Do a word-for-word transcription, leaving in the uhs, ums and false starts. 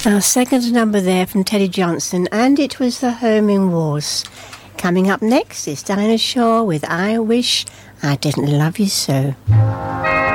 Our second number there from Teddy Johnson, and it was the Homing Wars. Coming up next is Dinah Shore with I Wish I Didn't Love You So.